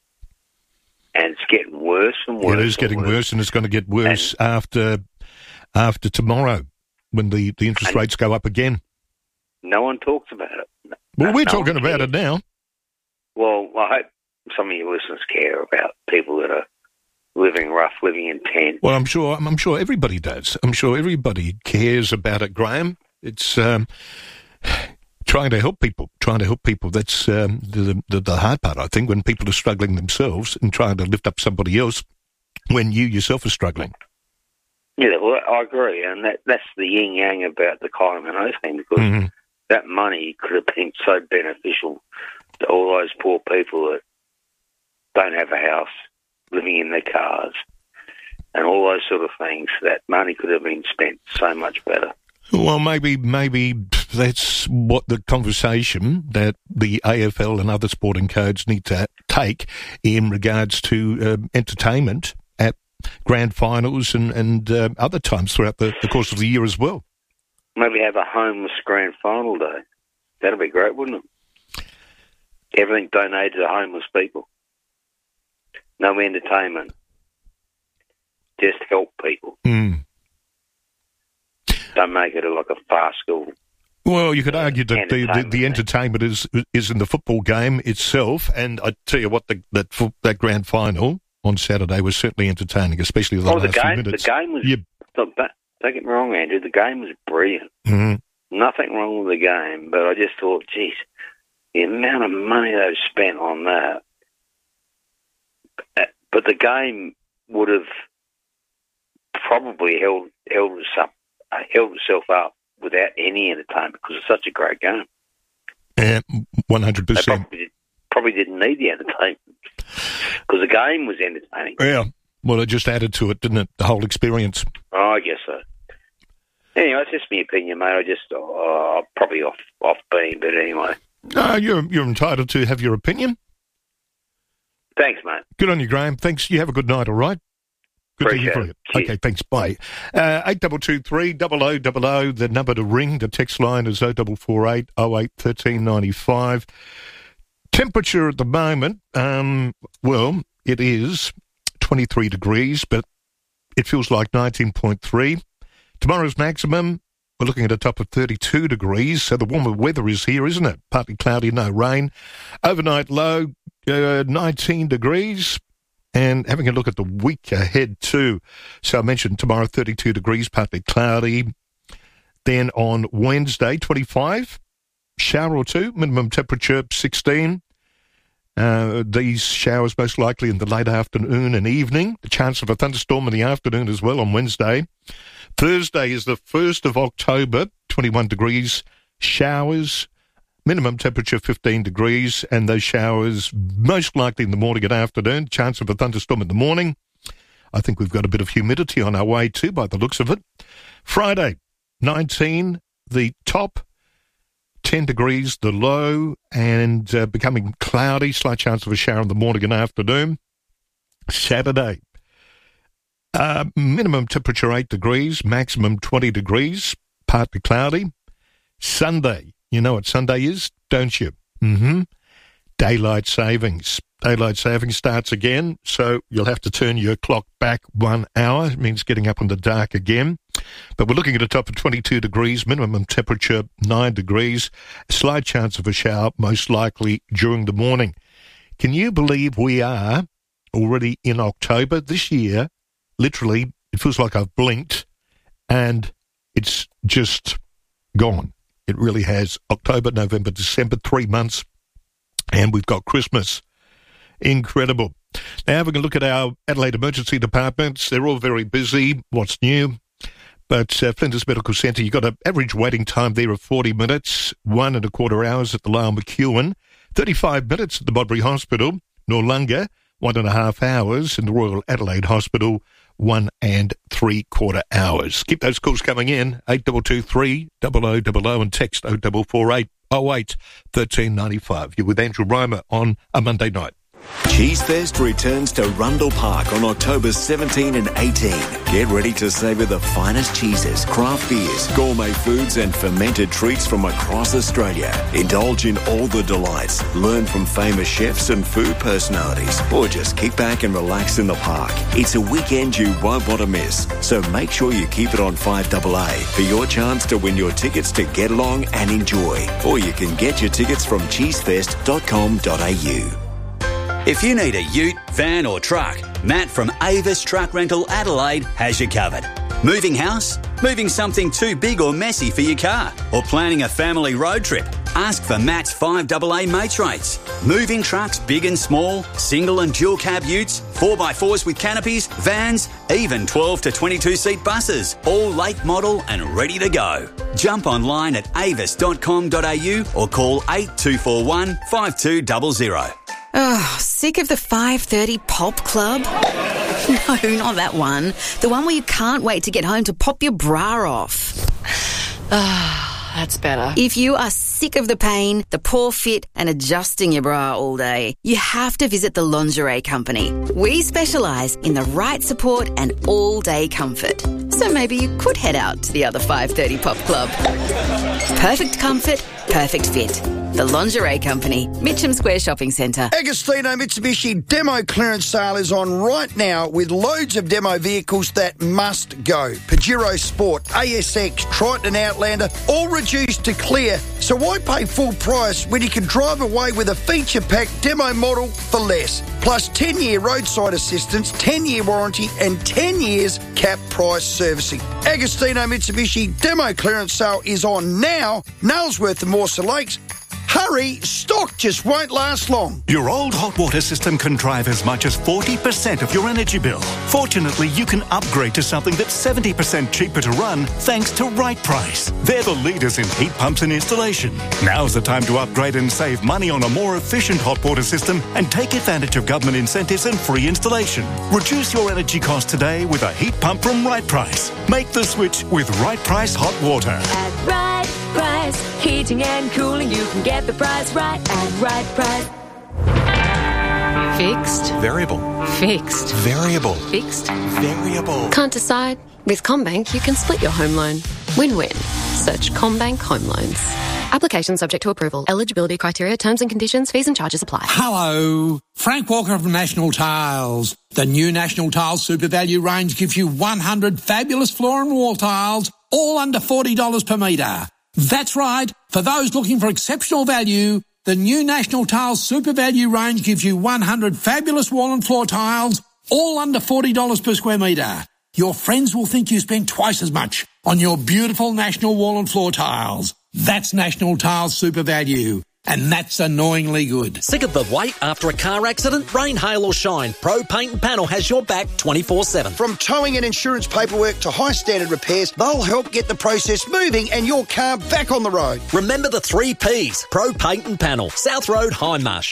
And it's getting worse and worse. It is and getting worse, and it's going to get worse after after tomorrow when the, the interest And- rates go up again. No one talks about it. Well, No- we're no talking one about cares. it now. Well, I hope some of your listeners care about people that are living rough, living in tents. Well, I'm sure. I'm sure everybody does. I'm sure everybody cares about it, Graham. It's um, trying to help people. Trying to help people. That's um, the, the the hard part, I think, when people are struggling themselves and trying to lift up somebody else when you yourself are struggling. Yeah, well, I agree, and that that's the yin yang about the Kylie Minogue thing, because Mhm. that money could have been so beneficial to all those poor people that don't have a house, living in their cars, and all those sort of things. That money could have been spent so much better. Well, maybe maybe that's what the conversation that the A F L and other sporting codes need to take in regards to um, entertainment at grand finals and, and uh, other times throughout the, the course of the year as well. Maybe have a homeless grand final day. That'd be great, wouldn't it? Everything donated to homeless people. no entertainment. Just help people. Mm. Don't make it like a farcical. Well, you could argue that the, the, the entertainment is is in the football game itself, and I tell you what, the, that that grand final on Saturday was certainly entertaining, especially the oh, last the game, few minutes. The game was. Yeah. Don't, don't get me wrong, Andrew. The game was brilliant. Mm-hmm. Nothing wrong with the game, but I just thought, geez, the amount of money they've spent on that. But the game would have probably held held us up, uh, held itself up without any entertainment because it's such a great game. Yeah, one hundred percent. Probably, did, probably didn't need the entertainment because the game was entertaining. Yeah, well, it just added to it, didn't it? The whole experience. Oh, I guess so. Anyway, it's just my opinion, mate. I just uh, probably off off beam, but anyway. No, you're you're entitled to have your opinion. Thanks, mate. Good on you, Graham. Thanks. You have a good night, all right? Good Appreciate to hear from it. you. Okay, thanks. Bye. Uh, eight two two three, double oh double oh, the number to ring. The text line is oh four four eight, oh eight, one three nine five. Temperature at the moment, um, well, it is twenty-three degrees, but it feels like nineteen point three. Tomorrow's maximum, we're looking at a top of thirty-two degrees, so the warmer weather is here, isn't it? Partly cloudy, no rain. Overnight low, uh, nineteen degrees. And having a look at the week ahead too. So I mentioned tomorrow, thirty-two degrees, partly cloudy. Then on Wednesday, twenty-five, shower or two, minimum temperature sixteen. Uh, these showers most likely in the late afternoon and evening. The chance of a thunderstorm in the afternoon as well on Wednesday. Thursday is the first of October, twenty-one degrees, showers. Minimum temperature fifteen degrees, and those showers most likely in the morning and afternoon. Chance of a thunderstorm in the morning. I think we've got a bit of humidity on our way too, by the looks of it. Friday, nineteen, the top, ten degrees, the low, and uh, becoming cloudy. Slight chance of a shower in the morning and afternoon. Saturday, uh, minimum temperature eight degrees, maximum twenty degrees, partly cloudy. Sunday. You know what Sunday is, don't you? Mm-hmm. Daylight savings. Daylight savings starts again, so you'll have to turn your clock back one hour. It means getting up in the dark again. But we're looking at a top of twenty-two degrees, minimum temperature nine degrees, a slight chance of a shower, most likely during the morning. Can you believe we are already in October this year? Literally, it feels like I've blinked, and it's just gone. It really has. October, November, December, three months, and we've got Christmas. Incredible. Now, having a look at our Adelaide emergency departments, they're all very busy. What's new? But uh, Flinders Medical Centre, you've got an average waiting time there of forty minutes, one and a quarter hours at the Lyle McEwen, thirty-five minutes at the Modbury Hospital, Noarlunga, one and a half hours, in the Royal Adelaide Hospital, one and three quarter hours. Keep those calls coming in, eight two two three, double oh double oh, and text oh four four eight, oh eight, one three nine five. You're with Andrew Reimer on a Monday night. Cheesefest returns to Rundle Park on October seventeenth and eighteenth. Get ready to savour the finest cheeses, craft beers, gourmet foods and fermented treats from across Australia. Indulge in all the delights, learn from famous chefs and food personalities, or just kick back and relax in the park. It's a weekend you won't want to miss, so make sure you keep it on five A A for your chance to win your tickets to get along and enjoy. Or you can get your tickets from cheesefest dot com dot a u. If you need a ute, van or truck, Matt from Avis Truck Rental Adelaide has you covered. Moving house? Moving something too big or messy for your car? Or planning a family road trip? Ask for Matt's five A A mates rates. Moving trucks big and small, single and dual cab utes, four by fours with canopies, vans, even twelve to twenty-two seat buses, all late model and ready to go. Jump online at avis dot com dot a u or call eight two four one, five two zero zero. Oh, sick of the five thirty pop club? No, not that one. The one where you can't wait to get home to pop your bra off. Ah, that's better. If you are sick of the pain, the poor fit and adjusting your bra all day, you have to visit the Lingerie Company. We specialise in the right support and all-day comfort. So maybe you could head out to the other five thirty pop club. Perfect comfort, perfect fit. The Lingerie Company, Mitcham Square Shopping Centre. Agostino Mitsubishi demo clearance sale is on right now with loads of demo vehicles that must go. Pajero Sport, A S X, Triton Outlander, all reduced to clear. So why pay full price when you can drive away with a feature-packed demo model for less? Plus ten-year roadside assistance, ten-year warranty and ten years cap price servicing. Agostino Mitsubishi demo clearance sale is on now. Nailsworth and Morsa Lakes. Hurry, stock just won't last long. Your old hot water system can drive as much as forty percent of your energy bill. Fortunately, you can upgrade to something that's seventy percent cheaper to run thanks to Right Price. They're the leaders in heat pumps and installation. Now's the time to upgrade and save money on a more efficient hot water system and take advantage of government incentives and free installation. Reduce your energy costs today with a heat pump from Right Price. Make the switch with Right Price Hot Water. At Right Price, heating and cooling, you can get the price right at Right Price. Fixed. Variable. Fixed. Variable. Fixed. Variable. Can't decide? With CommBank, you can split your home loan. Win-win. Search CommBank Home Loans. Application subject to approval. Eligibility criteria, terms and conditions, fees and charges apply. Hello. Frank Walker from National Tiles. The new National Tiles Super Value range gives you one hundred fabulous floor and wall tiles, all under forty dollars per metre. That's right. For those looking for exceptional value, the new National Tiles Super Value range gives you one hundred fabulous wall and floor tiles, all under forty dollars per square metre. Your friends will think you spent twice as much on your beautiful National wall and floor tiles. That's National Tiles Super Value. And that's annoyingly good. Sick of the wait after a car accident? Rain, hail or shine, Pro Paint and Panel has your back twenty-four seven. From towing and insurance paperwork to high standard repairs, they'll help get the process moving and your car back on the road. Remember the three Ps, Pro Paint and Panel, South Road, Hindmarsh.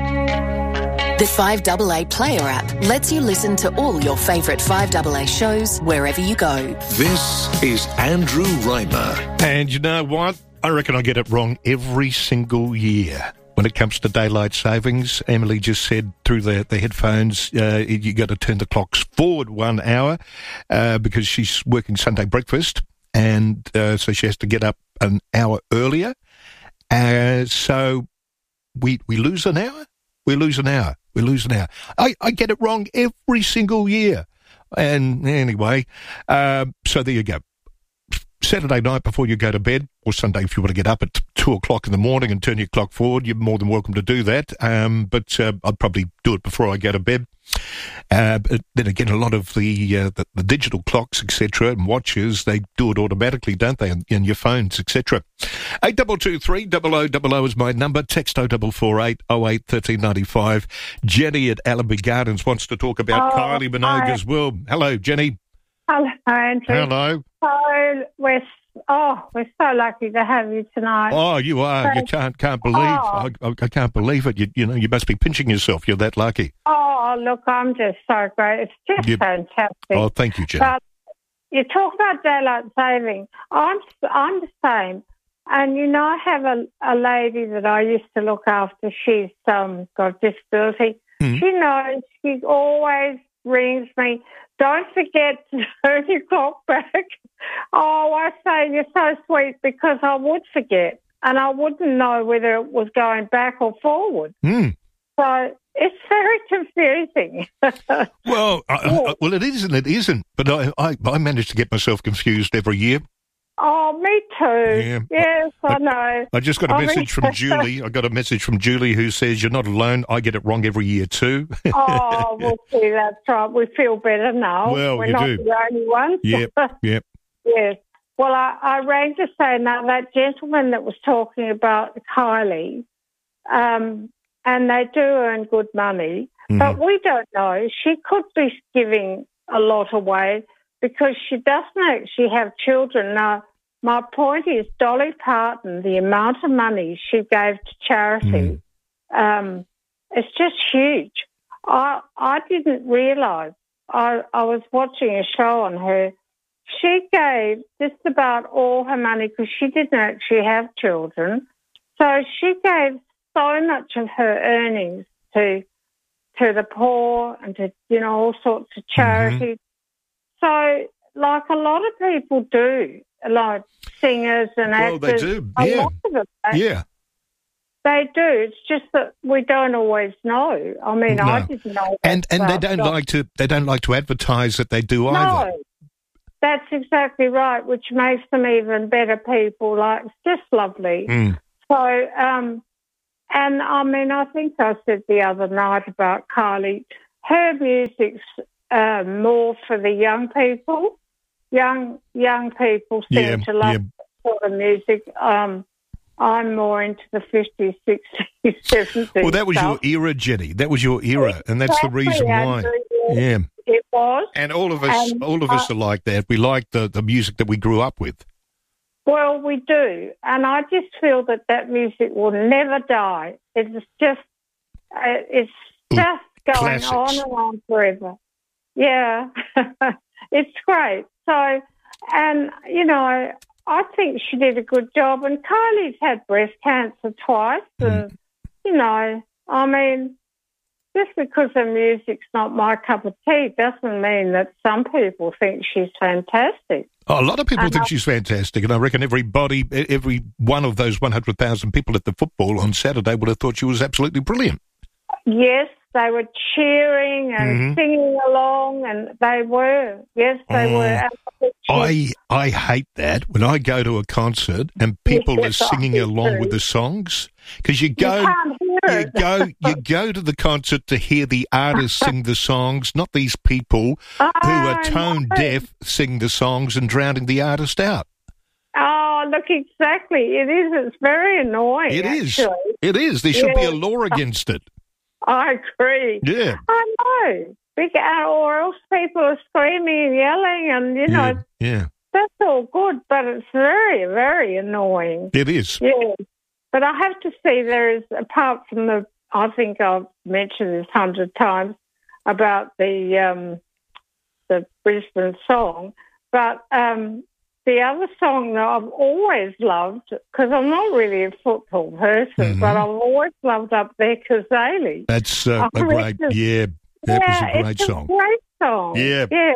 The five A A Player app lets you listen to all your favourite five A A shows wherever you go. This is Andrew Raymer. And you know what? I reckon I get it wrong every single year. When it comes to daylight savings, Emily just said through the, the headphones, uh, you got to turn the clocks forward one hour uh, because she's working Sunday breakfast, and uh, so she has to get up an hour earlier. Uh, so we we lose an hour. We lose an hour. We lose an hour. I, I get it wrong every single year. And anyway, uh, so there you go. Saturday night before you go to bed, or Sunday if you want to get up at two o'clock in the morning and turn your clock forward, you're more than welcome to do that. Um, but uh, I'd probably do it before I go to bed. Uh, but then again, a lot of the, uh, the the digital clocks, et cetera, and watches, they do it automatically, don't they, in, in your phones, et cetera. Eight double two three double o double o is my number. Text oh double four eight oh eight thirteen ninety five. Jenny at Allenby Gardens wants to talk about oh, Kylie Minogue hi. as well. Hello, Jenny. Hello, Andrew. Hello. So we're oh we're so lucky to have you tonight. Oh, you are. So, you can't can't believe. oh, I, I, I can't believe it. You, you know, you must be pinching yourself. You're that lucky. oh, look, I'm just so great. It's just You- fantastic. Oh, thank you, Jenny. But you talk about daylight saving. I'm I'm the same. And, you know, I have a, a lady that I used to look after. She's um, got a disability. Mm. She knows. She always rings me. Don't forget to turn your clock back. Oh, I say you're so sweet because I would forget and I wouldn't know whether it was going back or forward. Mm. So it's very confusing. Well, I, I, well, it is and it isn't. But I, I, I manage to get myself confused every year. Oh, me too. Yeah. Yes, I, I know. I just got a I message mean- from Julie. I got a message from Julie who says you're not alone. I get it wrong every year too. Oh, well, see, that's right. We feel better now. Well, We're you not do. the only ones. Yep, yep. Yes. Well, I, I rang to say now that gentleman that was talking about Kylie, um, and they do earn good money, Mm-hmm. but we don't know. She could be giving a lot away because she doesn't actually have children. Now, my point is Dolly Parton, the amount of money she gave to charity, um, it's just huge. I I didn't realise. I, I was watching a show on her. She gave just about all her money because she didn't actually have children. So she gave so much of her earnings to to the poor and to, you know, all sorts of charities. So, like a lot of people do, like singers and Well, actors. they do, a yeah. lot of them, they- Yeah. They do. It's just that we don't always know. I mean, No. I didn't know. And and they stuff, don't so- like to they don't like to advertise that they do either. No, that's exactly right, which makes them even better people. Like, it's just lovely. Mm. So, um, and I mean, I think I said the other night about Kylie, her music's uh, more for the young people. Young young people seem Yeah, to love yeah. that sort of music. Um, I'm more into the fifties, sixties, seventies. Well, that was stuff. your era, Jenny. That was your era, and that's the Exactly, reason why. Andrew, yeah. Yeah. It was. And all of us, And, all of us uh, are like that. We like the, the music that we grew up with. Well, we do. And I just feel that that music will never die. It's just, uh, it's just going classics. on and on forever. Yeah. It's great. So, and, you know, I think she did a good job. And Kylie's had breast cancer twice. And, you know, I mean, just because her music's not my cup of tea doesn't mean that some people think she's fantastic. Oh, a lot of people And think I- she's fantastic, and I reckon everybody, every one of those one hundred thousand people at the football on Saturday would have thought she was absolutely brilliant. Yes, they were cheering and Mhm. singing along, and they were. Yes, they Oh. were. And I I hate that when I go to a concert and people Yes, are singing I along do. with the songs, because you go can't hear you it. go you go to the concert to hear the artists sing the songs, not these people who are I tone know. deaf sing the songs and drowning the artist out. Oh, look, exactly. It is. It's very annoying. It is. actually. It is. There should be a Yeah. law against it. I agree. Yeah. I know. Big, or else people are screaming and yelling, and you know Yeah. Yeah. that's all good, but it's very, very annoying. It is. Yeah, but I have to say there is, apart from the, I think I've mentioned this hundred times about the um, the Brisbane song, but um, the other song that I've always loved, because I'm not really a football person, Mm-hmm. but I've always loved Up There Kazali. That's uh, I a mean, great, it's- yeah, that yeah, was a great it's song. a great song. Yeah. yeah.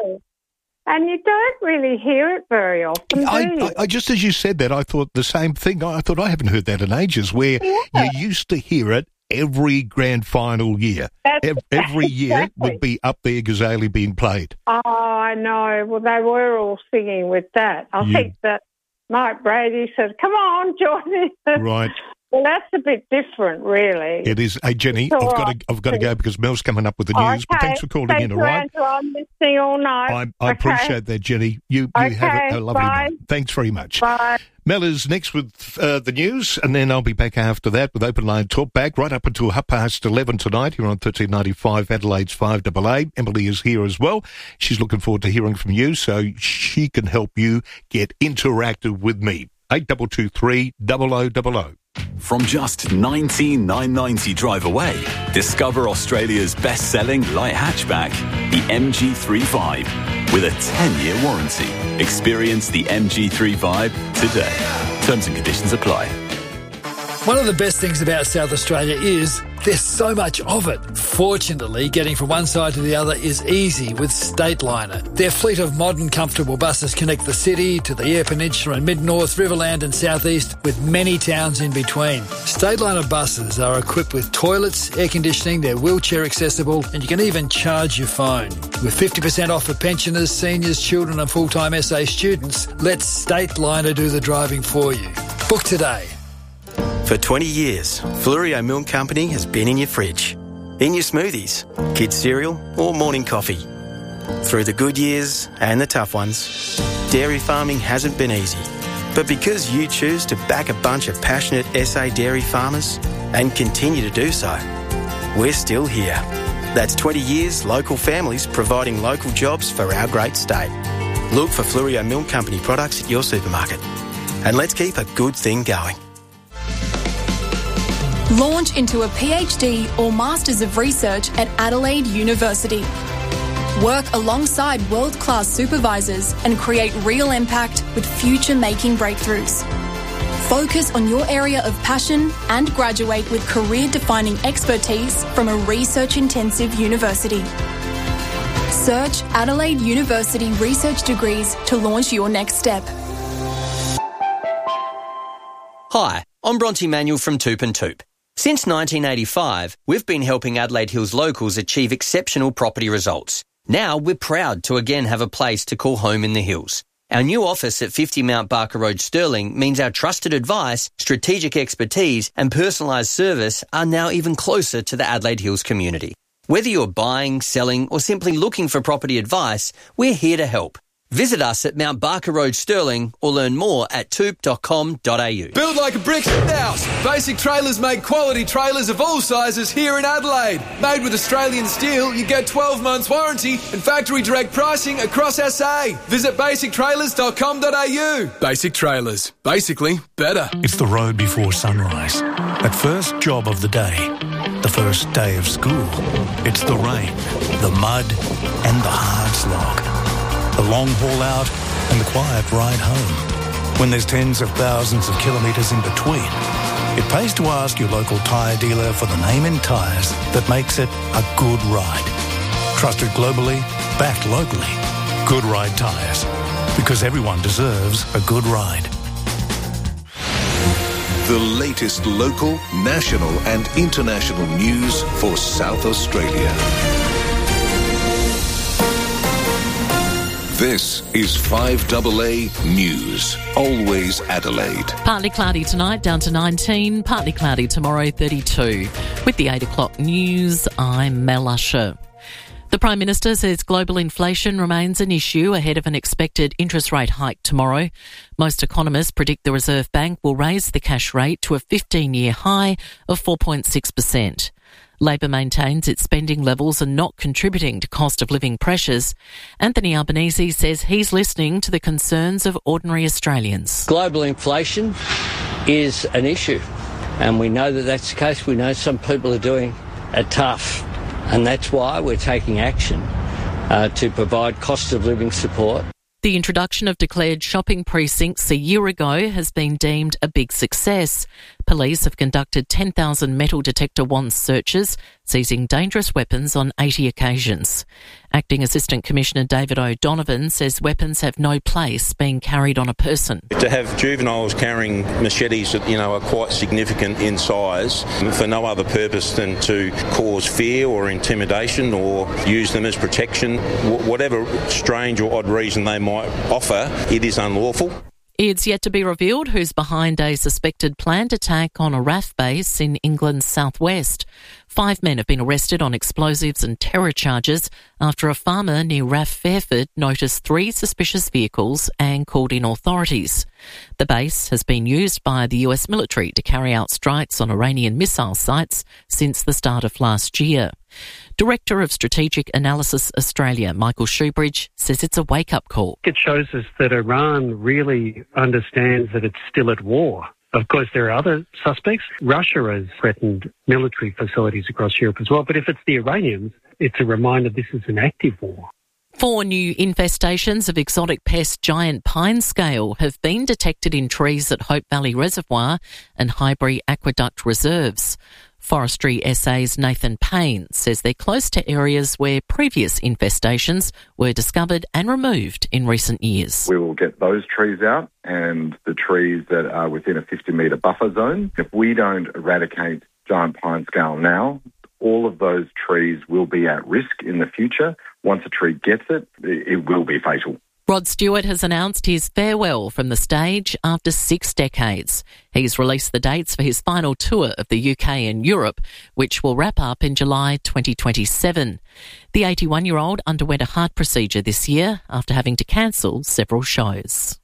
And you don't really hear it very often, do I, you? I, I just as you said that, I thought the same thing. I thought I haven't heard that in ages. Where Yeah. you used to hear it every grand final year. That's- Ev- every year exactly. would be Up There Gazali being played. Oh, I know. Well, they were all singing with that. I Yeah. think that Mike Brady said, come on, join in. Right. Well, that's a bit different, really. It is. Hey, Jenny, It's all I've got right. to, I've got to go because Mel's coming up with the news. But Okay. thanks for calling Thank in, all you, right? Andrew. I'm listening all night. I, I Okay. appreciate that, Jenny. You, you have a, Okay, a lovely bye. night. Thanks very much. Bye. Mel is next with uh, the news, and then I'll be back after that with Open Line Talk back right up until half past eleven tonight here on thirteen ninety-five Adelaide's five A A. Emily is here as well. She's looking forward to hearing from you so she can help you get interactive with me. eight two two three, double oh double oh. From just nineteen thousand nine hundred ninety drive away, discover Australia's best-selling light hatchback, the M G thirty-five, with a ten-year warranty. Experience the M G thirty-five today. Terms and conditions apply. One of the best things about South Australia is there's so much of it. Fortunately, getting from one side to the other is easy with Stateliner. Their fleet of modern, comfortable buses connect the city to the Eyre Peninsula and Mid-North, Riverland and South East with many towns in between. Stateliner buses are equipped with toilets, air conditioning, they're wheelchair accessible, and you can even charge your phone. With fifty percent off for pensioners, seniors, children and full-time S A students, let Stateliner do the driving for you. Book today. For twenty years, Flurio Milk Company has been in your fridge, in your smoothies, kids' cereal or morning coffee. Through the good years and the tough ones, dairy farming hasn't been easy. But because you choose to back a bunch of passionate S A dairy farmers and continue to do so, we're still here. That's twenty years local families providing local jobs for our great state. Look for Flurio Milk Company products at your supermarket. And let's keep a good thing going. Launch into a PhD or Masters of Research at Adelaide University. Work alongside world-class supervisors and create real impact with future-making breakthroughs. Focus on your area of passion and graduate with career-defining expertise from a research-intensive university. Search Adelaide University Research Degrees to launch your next step. Hi, I'm Bronte Manuel from Toop and Toop. Since nineteen eighty-five, we've been helping Adelaide Hills locals achieve exceptional property results. Now we're proud to again have a place to call home in the hills. Our new office at fifty Mount Barker Road, Stirling, means our trusted advice, strategic expertise and personalised service are now even closer to the Adelaide Hills community. Whether you're buying, selling or simply looking for property advice, we're here to help. Visit us at Mount Barker Road, Stirling, or learn more at toop dot com dot a u. Build like a brick house. Basic Trailers make quality trailers of all sizes here in Adelaide. Made with Australian steel, you get twelve months warranty and factory direct pricing across S A. Visit basic trailers dot com dot a u. Basic Trailers. Basically, better. It's the road before sunrise. That first job of the day. The first day of school. It's the rain, the mud, and the hard slog. The long haul out and the quiet ride home. When there's tens of thousands of kilometres in between, it pays to ask your local tyre dealer for the name in tyres that makes it a good ride. Trusted globally, backed locally. Good Ride Tyres. Because everyone deserves a good ride. The latest local, national and international news for South Australia. This is five A A News. Always Adelaide. Partly cloudy tonight, down to nineteen. Partly cloudy tomorrow, thirty-two. With the eight o'clock news, I'm Mel Usher. The Prime Minister says global inflation remains an issue ahead of an expected interest rate hike tomorrow. Most economists predict the Reserve Bank will raise the cash rate to a fifteen-year high of four point six percent. Labor maintains its spending levels are not contributing to cost of living pressures. Anthony Albanese says he's listening to the concerns of ordinary Australians. Global inflation is an issue, and we know that that's the case. We know some people are doing it tough, and that's why we're taking action uh, to provide cost of living support. The introduction of declared shopping precincts a year ago has been deemed a big success. Police have conducted ten thousand metal detector wand searches, seizing dangerous weapons on eighty occasions. Acting Assistant Commissioner David O'Donovan says weapons have no place being carried on a person. To have juveniles carrying machetes that, you know, are quite significant in size for no other purpose than to cause fear or intimidation or use them as protection, whatever strange or odd reason they might offer, it is unlawful. It's yet to be revealed who's behind a suspected planned attack on a R A F base in England's southwest. Five men have been arrested on explosives and terror charges after a farmer near R A F Fairford noticed three suspicious vehicles and called in authorities. The base has been used by the U S military to carry out strikes on Iranian missile sites since the start of last year. Director of Strategic Analysis Australia, Michael Shoebridge, says it's a wake-up call. It shows us that Iran really understands that it's still at war. Of course, there are other suspects. Russia has threatened military facilities across Europe as well. But if it's the Iranians, it's a reminder this is an active war. Four new infestations of exotic pest giant pine scale have been detected in trees at Hope Valley Reservoir and Highbury Aqueduct Reserves. Forestry S A's Nathan Payne says they're close to areas where previous infestations were discovered and removed in recent years. We will get those trees out and the trees that are within a fifty metre buffer zone. If we don't eradicate giant pine scale now, all of those trees will be at risk in the future. Once a tree gets it, it will be fatal. Rod Stewart has announced his farewell from the stage after six decades. He's released the dates for his final tour of the U K and Europe, which will wrap up in July twenty twenty-seven. The eighty-one-year-old underwent a heart procedure this year after having to cancel several shows.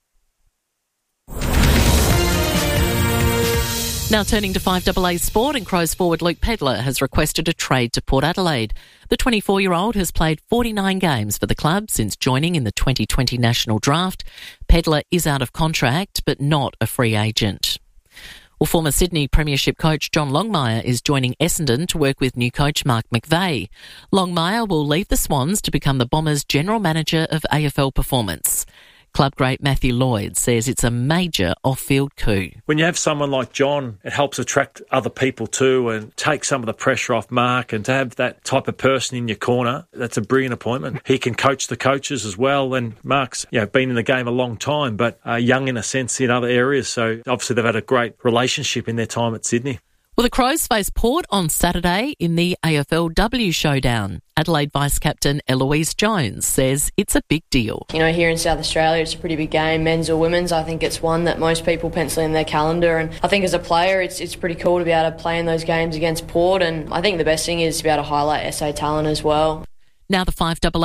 Now turning to five A A Sport, and Crows forward Luke Pedlar has requested a trade to Port Adelaide. The twenty-four-year-old has played forty-nine games for the club since joining in the twenty twenty national draft. Pedlar is out of contract but not a free agent. Well, former Sydney Premiership coach John Longmire is joining Essendon to work with new coach Mark McVeigh. Longmire will leave the Swans to become the Bombers' general manager of A F L performance. Club great Matthew Lloyd says it's a major off-field coup. When you have someone like John, it helps attract other people too and take some of the pressure off Mark, and to have that type of person in your corner, that's a brilliant appointment. He can coach the coaches as well, and Mark's you know, been in the game a long time, but uh, young in a sense in other areas, so obviously they've had a great relationship in their time at Sydney. Well, the Crows face Port on Saturday in the A F L W showdown. Adelaide Vice-Captain Eloise Jones says it's a big deal. You know, here in South Australia, it's a pretty big game, men's or women's. I think it's one that most people pencil in their calendar. And I think as a player, it's it's pretty cool to be able to play in those games against Port. And I think the best thing is to be able to highlight S A talent as well. Now the five